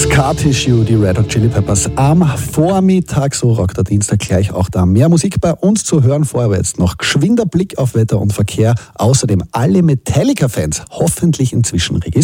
Scar Tissue, die Red Hot Chili Peppers am Vormittag, so rockt der Dienstag gleich auch da. Mehr Musik bei uns zu hören, vorher aber jetzt noch geschwinder Blick auf Wetter und Verkehr. Außerdem alle Metallica-Fans hoffentlich inzwischen registriert.